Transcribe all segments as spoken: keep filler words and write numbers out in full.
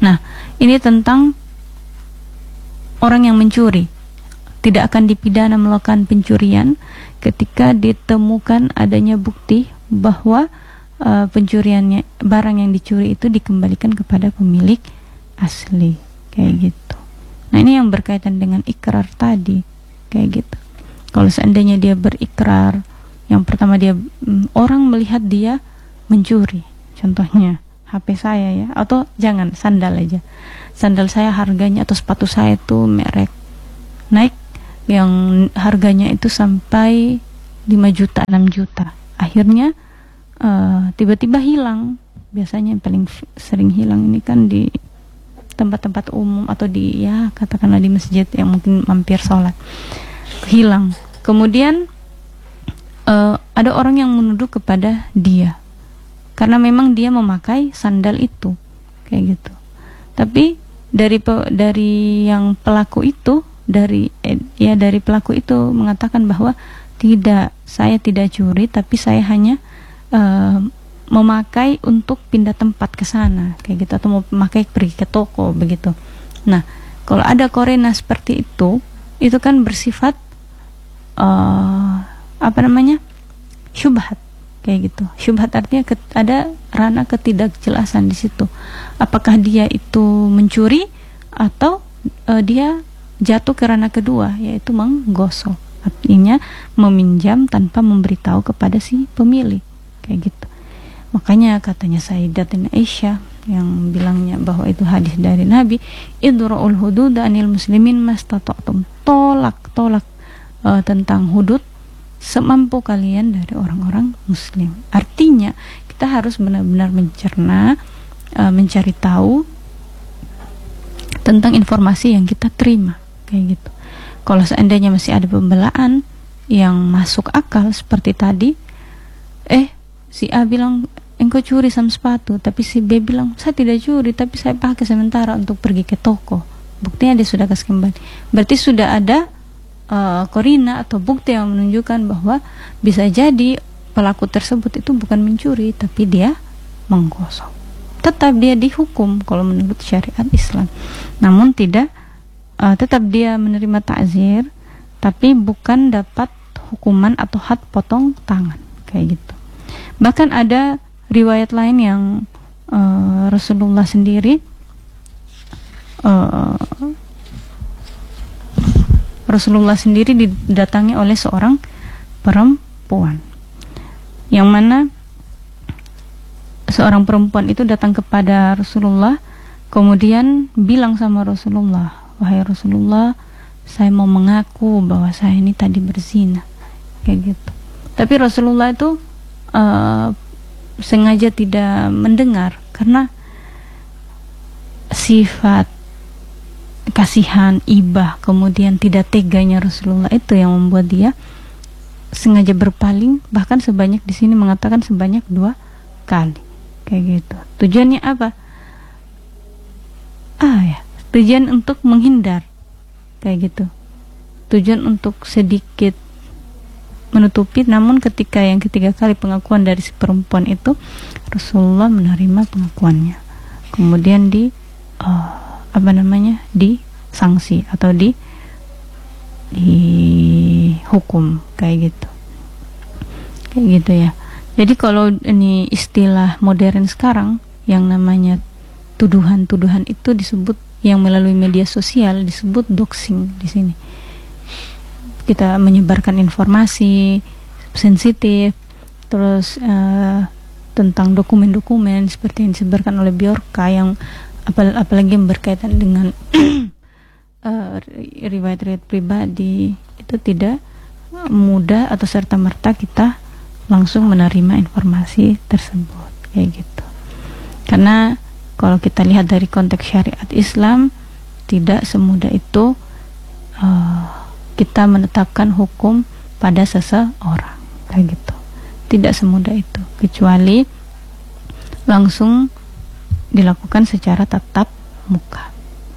Nah, ini tentang orang yang mencuri tidak akan dipidana melakukan pencurian ketika ditemukan adanya bukti bahwa uh, pencuriannya, barang yang dicuri itu dikembalikan kepada pemilik asli, kayak gitu. Nah, ini yang berkaitan dengan ikrar tadi, kayak gitu. Kalau seandainya dia berikrar, yang pertama dia mm, orang melihat dia mencuri, contohnya H P saya ya, atau jangan sandal aja, sandal saya harganya atau sepatu saya itu merek naik yang harganya itu sampai lima juta, enam juta. Akhirnya uh, tiba-tiba hilang. Biasanya yang paling f- sering hilang ini kan di tempat-tempat umum atau di, ya katakanlah di masjid yang mungkin mampir sholat, hilang. Kemudian uh, ada orang yang menuduh kepada dia karena memang dia memakai sandal itu, kayak gitu. Tapi dari pe- dari yang pelaku itu, dari eh, ya dari pelaku itu mengatakan bahwa tidak, saya tidak curi, tapi saya hanya uh, memakai untuk pindah tempat ke sana, kayak gitu, atau mau memakai pergi ke toko, begitu. Nah, kalau ada korena seperti itu, itu kan bersifat uh, apa namanya, syubhat, kayak gitu. Syubhat artinya ket, ada ranah ketidakjelasan di situ. Apakah dia itu mencuri atau uh, dia jatuh ke ranah kedua, yaitu menggosok, artinya meminjam tanpa memberitahu kepada si pemilik, kayak gitu. Makanya katanya Sayyidatina Aisyah yang bilangnya bahwa itu hadis dari Nabi, idra'ul hudud anil muslimin mastata'tum, tolak tolak uh, tentang hudud semampu kalian dari orang-orang muslim. Artinya kita harus benar-benar mencerna, uh, mencari tahu tentang informasi yang kita terima, kayak gitu. Kalau seandainya masih ada pembelaan yang masuk akal seperti tadi, eh si A bilang engkau curi sama sepatu, tapi si B bilang saya tidak curi, tapi saya pakai sementara untuk pergi ke toko, buktinya dia sudah kasih kembali. Berarti sudah ada uh, korina atau bukti yang menunjukkan bahwa bisa jadi pelaku tersebut itu bukan mencuri, tapi dia menggosok. Tetap dia dihukum kalau menurut syariat Islam, namun tidak uh, tetap dia menerima ta'zir, tapi bukan dapat hukuman atau had potong tangan, kayak gitu. Bahkan ada riwayat lain yang uh, Rasulullah sendiri uh, Rasulullah sendiri didatangi oleh seorang perempuan, yang mana seorang perempuan itu datang kepada Rasulullah, kemudian bilang sama Rasulullah, wahai Rasulullah, saya mau mengaku bahwa saya ini tadi berzina, kayak gitu. Tapi Rasulullah itu uh, sengaja tidak mendengar, karena sifat kasihan, ibah, kemudian tidak teganya Rasulullah itu yang membuat dia sengaja berpaling, bahkan sebanyak, di sini mengatakan sebanyak dua kali, kayak gitu. Tujuannya apa? Ah ya, tujuan untuk menghindar, kayak gitu. Tujuan untuk sedikit menutupi. Namun ketika yang ketiga kali pengakuan dari si perempuan itu, Rasulullah menerima pengakuannya, kemudian di uh, apa namanya disanksi atau di dihukum, kayak gitu, kayak gitu ya. Jadi kalau ini istilah modern sekarang yang namanya tuduhan-tuduhan itu disebut, yang melalui media sosial disebut doxing di sini. Kita menyebarkan informasi sensitif, terus uh, tentang dokumen-dokumen seperti yang disebarkan oleh Bjorka, yang apal- apalagi yang berkaitan dengan uh, riwayat-riwayat pribadi, itu tidak mudah atau serta-merta kita langsung menerima informasi tersebut, kayak gitu. Karena kalau kita lihat dari konteks syariat Islam, tidak semudah itu uh, kita menetapkan hukum pada seseorang, kayak gitu. Tidak semudah itu, kecuali langsung dilakukan secara tatap muka.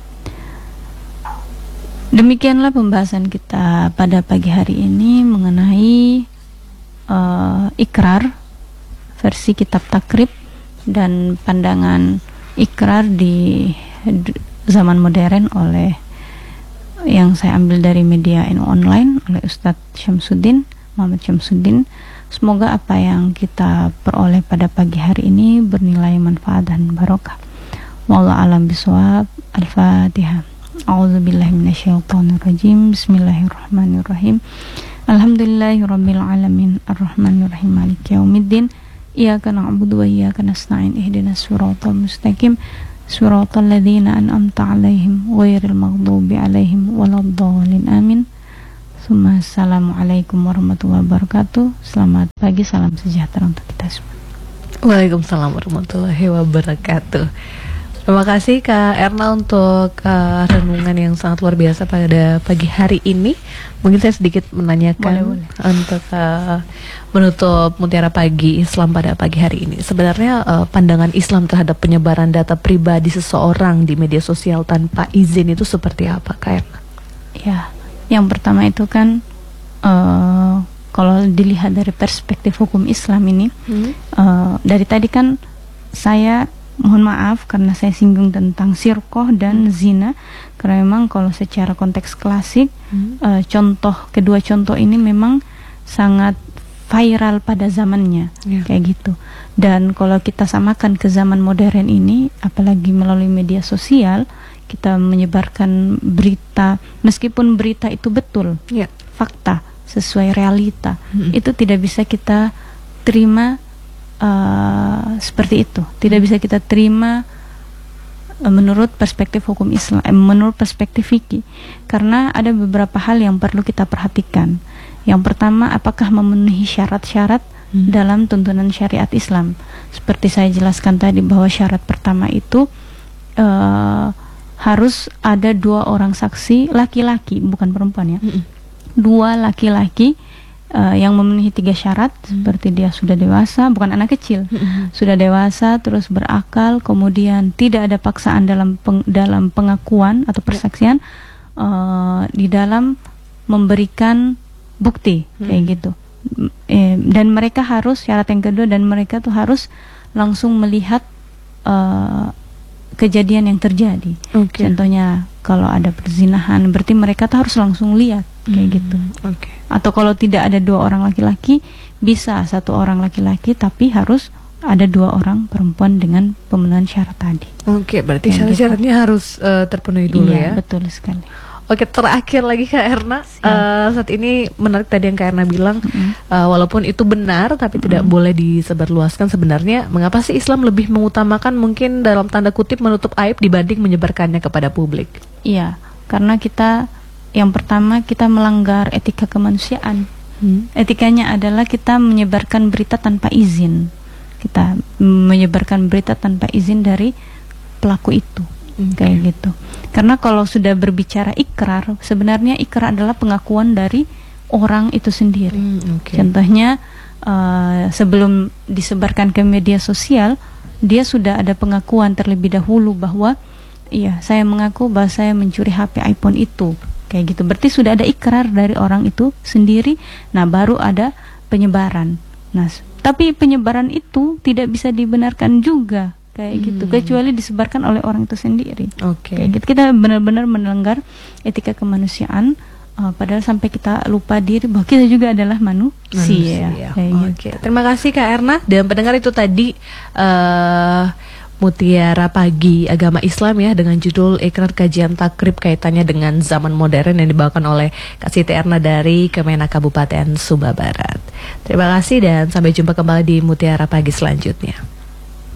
Demikianlah pembahasan kita pada pagi hari ini mengenai uh, ikrar versi kitab takrib dan pandangan ikrar di zaman modern oleh yang saya ambil dari media in online oleh Ustadz Syamsuddin, Muhammad Syamsuddin. Semoga apa yang kita peroleh pada pagi hari ini bernilai manfaat dan barokah. Wallahu a'lam bishawab. Al-Fatihah. A'udzubillahi minasyaitonirrajim. Bismillahirrahmanirrahim. Alhamdulillahirabbil alamin. Arrahmanirrahim. Maliki yaumiddin. Iyyaka na'budu wa iyyaka nasta'in. Ihdinas siratal mustaqim. Siratal ladzina an'amta 'alaihim ghairil maghdubi 'alaihim waladdallin. Amin. Assalamualaikum warahmatullahi wabarakatuh. Selamat pagi, salam sejahtera untuk kita semua. Waalaikumsalam warahmatullahi wabarakatuh. Terima kasih Kak Erna untuk uh, renungan yang sangat luar biasa pada pagi hari ini. Mungkin saya sedikit menanyakan boleh, boleh. untuk uh, menutup Mutiara Pagi Islam pada pagi hari ini. Sebenarnya uh, pandangan Islam terhadap penyebaran data pribadi seseorang di media sosial tanpa izin itu seperti apa, Kak Erna? Ya. Yang pertama itu kan uh, kalau dilihat dari perspektif hukum Islam ini, hmm. uh, dari tadi kan saya mohon maaf karena saya singgung tentang sirqoh dan hmm. zina, karena memang kalau secara konteks klasik hmm. uh, contoh kedua contoh ini memang sangat viral pada zamannya, yeah. kayak gitu. Dan kalau kita samakan ke zaman modern ini, apalagi melalui media sosial, kita menyebarkan berita, meskipun berita itu betul, yeah. fakta, sesuai realita, mm-hmm. itu tidak bisa kita terima uh, seperti itu. Tidak mm-hmm. bisa kita terima uh, menurut perspektif hukum Islam, eh, menurut perspektif fikih. Karena ada beberapa hal yang perlu kita perhatikan. Yang pertama, apakah memenuhi syarat-syarat mm-hmm. dalam tuntunan syariat Islam. Seperti saya jelaskan tadi bahwa syarat pertama itu uh, harus ada dua orang saksi laki-laki, bukan perempuan ya. Mm-hmm. Dua laki-laki uh, yang memenuhi tiga syarat, mm-hmm. seperti dia sudah dewasa, bukan anak kecil, mm-hmm. sudah dewasa, terus berakal, kemudian tidak ada paksaan dalam peng, dalam pengakuan atau persaksian, uh, di dalam memberikan bukti, mm-hmm. kayak gitu. E, dan mereka harus, syarat yang kedua, dan mereka tuh harus langsung melihat uh, kejadian yang terjadi. Okay. Contohnya kalau ada perzinahan, berarti mereka tuh harus langsung lihat kayak hmm, gitu. Okay. Atau kalau tidak ada dua orang laki-laki, bisa satu orang laki-laki tapi harus ada dua orang perempuan dengan pemenuhan syarat tadi. Oke, okay, berarti syarat-syaratnya gitu. harus uh, terpenuhi dulu iya, ya. Iya, betul sekali. Oke, terakhir lagi Kak Erna, uh, saat ini menarik tadi yang Kak Erna bilang, mm-hmm. uh, walaupun itu benar tapi mm-hmm. tidak boleh disebarluaskan. Sebenarnya mengapa sih Islam lebih mengutamakan mungkin dalam tanda kutip menutup aib dibanding menyebarkannya kepada publik? Iya, karena kita yang pertama kita melanggar etika kemanusiaan. Hmm. Etikanya adalah kita menyebarkan berita tanpa izin. Kita menyebarkan berita tanpa izin dari pelaku itu. Okay. Kayak gitu. Karena kalau sudah berbicara ikrar, sebenarnya ikrar adalah pengakuan dari orang itu sendiri. Mm, okay. Contohnya uh, sebelum disebarkan ke media sosial, dia sudah ada pengakuan terlebih dahulu bahwa iya, saya mengaku bahwa saya mencuri H P iPhone itu. Kayak gitu. Berarti sudah ada ikrar dari orang itu sendiri. Nah, baru ada penyebaran. Nah, tapi penyebaran itu tidak bisa dibenarkan juga. Kayak hmm. gitu, kecuali disebarkan oleh orang itu sendiri. Oke. Okay. Kayak gitu, kita benar-benar melanggar etika kemanusiaan, uh, padahal sampai kita lupa diri bahwa kita juga adalah manusia. manusia. Kayak Oke. Okay. Gitu. Terima kasih Kak Erna dan pendengar, itu tadi uh, Mutiara Pagi Agama Islam ya, dengan judul Ikrar Kajian Takrib kaitannya dengan zaman modern, yang dibawakan oleh Kak Siti Erna dari Kemenak Kabupaten Sumba Barat. Terima kasih dan sampai jumpa kembali di Mutiara Pagi selanjutnya.